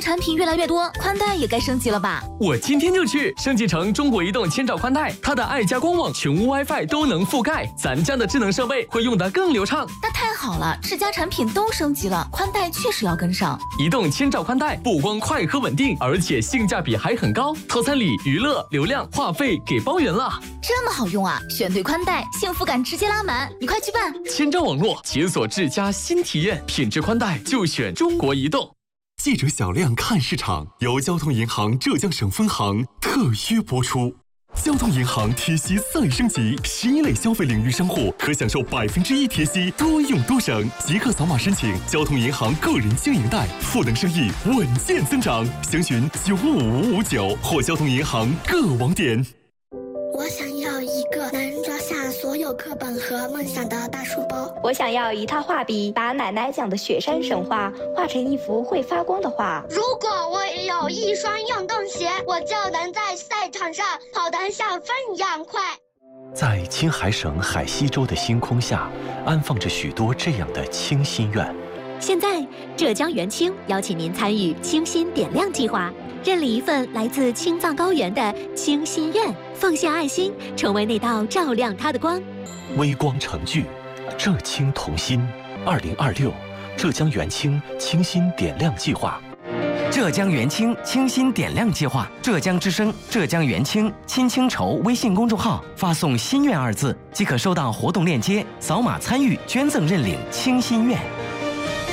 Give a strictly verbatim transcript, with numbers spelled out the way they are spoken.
产品越来越多，宽带也该升级了吧？ 我今天就去升级成中国移动千兆宽带，它的爱家官网全屋 WiFi 都能覆盖，咱家的智能设备会用得更流畅。 那太好了，世家产品都升级了，宽带确实要跟上。 移动千兆宽带不光快和稳定，而且性价比还很高，套餐里娱乐、流量、话费给包圆了。 这么好用啊！选对宽带，幸福感直接拉满，你快去办！ 千兆网络解锁智家新体验，品质宽带就选中国移动。 记者小亮看市场由交通银行浙江省分行特约播出。交通银行贴息再升级，十一类消费领域商户可享受百分之一贴息，多用多省。即刻扫码申请交通银行个人经营贷，赋能生意稳健增长。详询九五五五九或交通银行各网点。 我想要一个能装下所有课本和梦想的大书包。 我想要一套画笔，把奶奶讲的雪山神话画成一幅会发光的画。 如果我有一双运动鞋，我就能在赛场上跑得像风一样快。 在青海省海西州的星空下，安放着许多这样的清心愿。 现在，浙江元清邀请您参与清心点亮计划，认领一份来自青藏高原的清心愿，奉献爱心，成为那道照亮它的光。 微光成炬，浙青同心。二零二六，浙江元清清心点亮计划。 浙江元清清心点亮计划，浙江之声、浙江元清亲清筹微信公众号发送“心愿”二字，即可收到活动链接，扫码参与捐赠认领清心愿。